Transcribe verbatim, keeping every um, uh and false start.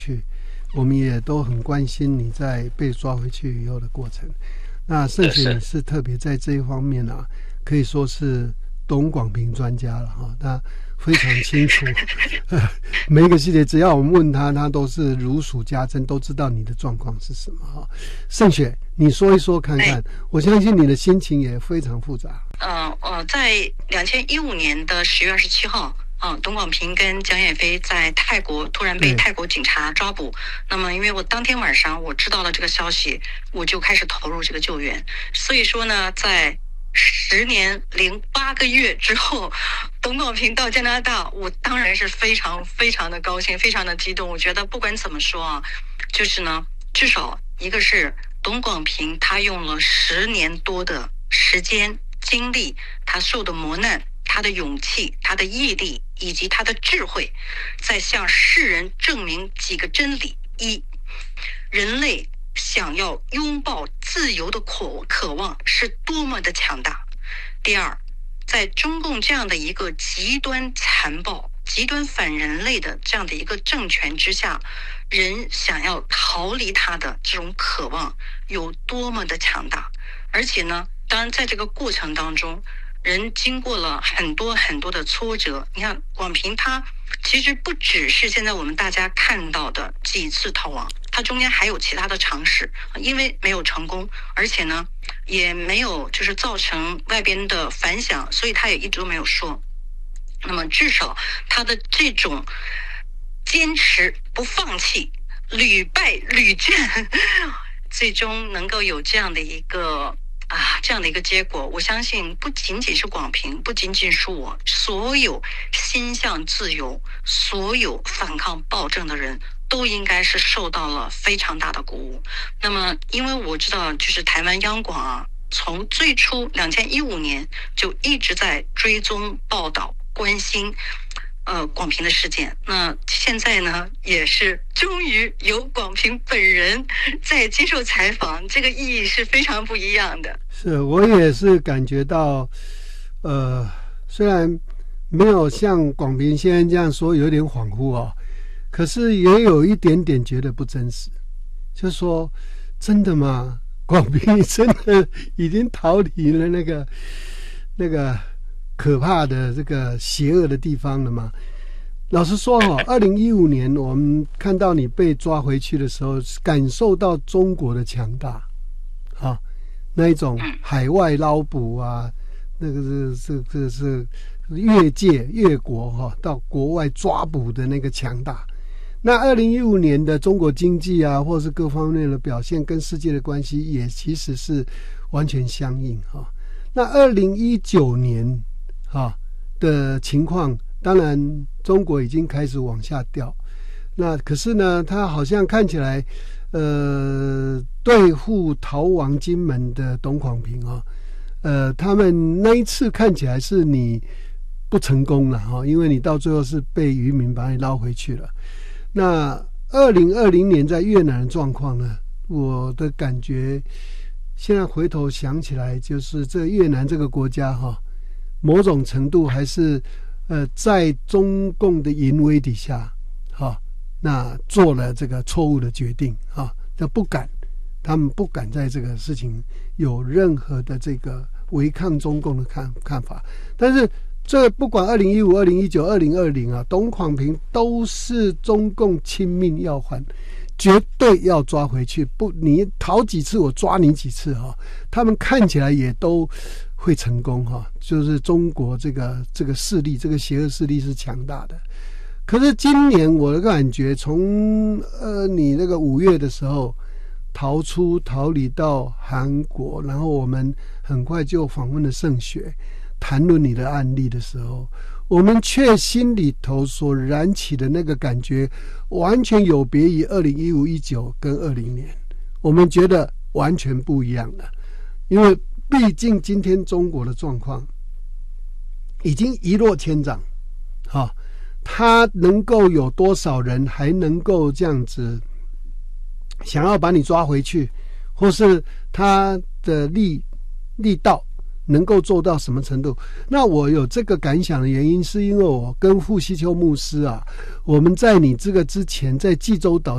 去，我们也都很关心你在被抓回去以后的过程。那盛雪你是特别在这一方面啊，可以说是董广平专家了哈，他非常清楚每一个细节，只要我们问他，他都是如数家珍，都知道你的状况是什么哈。盛雪，你说一说看看，我相信你的心情也非常复杂。 呃呃，在两千一五年的十月二十七号。嗯，董广平跟蒋远飞在泰国突然被泰国警察抓捕。那么，因为我当天晚上我知道了这个消息，我就开始投入这个救援。所以说呢，在十年零八个月之后，董广平到加拿大，我当然是非常非常的高兴，非常的激动。我觉得不管怎么说啊，就是呢，至少一个是董广平他用了十年多的时间精力，他受的磨难。他的勇气，他的毅力，以及他的智慧，在向世人证明几个真理：一，人类想要拥抱自由的渴渴望是多么的强大；第二，在中共这样的一个极端残暴、极端反人类的这样的一个政权之下，人想要逃离他的这种渴望有多么的强大。而且呢，当然在这个过程当中，人经过了很多很多的挫折。你看广平他其实不只是现在我们大家看到的几次逃亡，他中间还有其他的尝试，因为没有成功，而且呢也没有就是造成外边的反响，所以他也一直都没有说。那么至少他的这种坚持不放弃，屡败屡战，最终能够有这样的一个啊，这样的一个结果，我相信不仅仅是广平，不仅仅是我，所有心向自由、所有反抗暴政的人，都应该是受到了非常大的鼓舞。那么，因为我知道，就是台湾央广啊，从最初两千一五年就一直在追踪、报道、关心。呃，广平的事件，那现在呢，也是终于有广平本人在接受采访，这个意义是非常不一样的。 是，我也是感觉到，呃，虽然没有像广平先生这样说有点恍惚哦，可是也有一点点觉得不真实，就是说，真的吗？广平真的已经逃离了那个那个。可怕的这个邪恶的地方了吗？老实说哈，二零一五年我们看到你被抓回去的时候，感受到中国的强大，啊，那一种海外捞捕啊，那个是是是是越界越国哈，到国外抓捕的那个强大。那二零一五年的中国经济啊，或是各方面的表现跟世界的关系，也其实是完全相应哈。那二零一九年。啊的情况，当然中国已经开始往下掉，那可是呢，他好像看起来，呃，对付逃亡金门的董广平啊，呃，他们那一次看起来是你不成功了哈，因为你到最后是被渔民把你捞回去了。那二零二零年在越南的状况呢，我的感觉现在回头想起来，就是这越南这个国家哈。某种程度还是，呃，在中共的淫威底下，哈、啊，那做了这个错误的决定啊，他不敢，他们不敢在这个事情有任何的这个违抗中共的看看法。但是这不管二零一五、二零一九、二零二零啊，董广平都是中共亲命要还。绝对要抓回去，不，你逃几次我抓你几次哈、啊。他们看起来也都会成功哈、啊，就是中国这个这个势力，这个邪恶势力是强大的。可是今年我的感觉，从呃你那个五月的时候逃出逃离到韩国，然后我们很快就访问了盛雪，谈论你的案例的时候。我们却心里头所燃起的那个感觉，完全有别于二零一五、一九跟二零年，我们觉得完全不一样了。因为毕竟今天中国的状况已经一落千丈，哈，他能够有多少人还能够这样子想要把你抓回去，或是他的力力道能够做到什么程度？那我有这个感想的原因，是因为我跟傅希秋牧师啊，我们在你这个之前，在济州岛